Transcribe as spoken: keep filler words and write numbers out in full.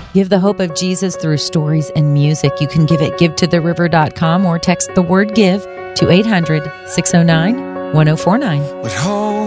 Give the hope of Jesus through stories and music. You can give at give to the river dot com or text the word give to eight hundred, six oh nine, one oh four nine.